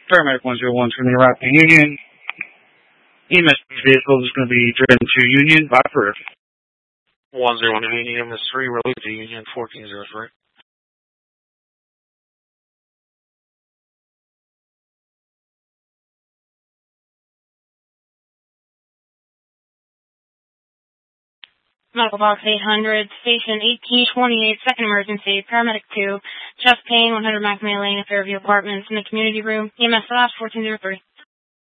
Paramedic 101 from the Arapahoe Union. EMS vehicle is going to be driven to Union by Perth. 101 Union, EMS3, relay to Union 1403. Medical box 800, station 1828, second emergency, paramedic 2, chest pain, 100 Macmillan Lane, Fairview Apartments, in the community room, EMS 1403.